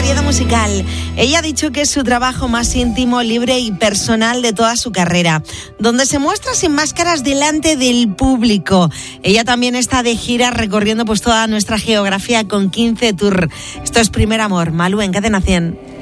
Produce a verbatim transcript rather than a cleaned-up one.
Oviedo Musical. Ella ha dicho que es su trabajo más íntimo, libre y personal de toda su carrera, donde se muestra sin máscaras delante del público. Ella también está de gira recorriendo pues toda nuestra geografía con quince tours. Esto es Primer Amor, Malú en Cadena cien.